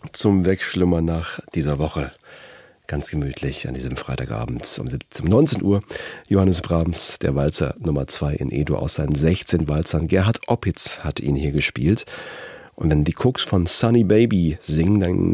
zum Wegschlummern nach dieser Woche. Ganz gemütlich an diesem Freitagabend um 19 Uhr. Johannes Brahms, der Walzer Nummer 2 in E-Dur aus seinen 16 Walzern. Gerhard Opitz hat ihn hier gespielt. Und wenn die Cooks von Sunny Baby singen, dann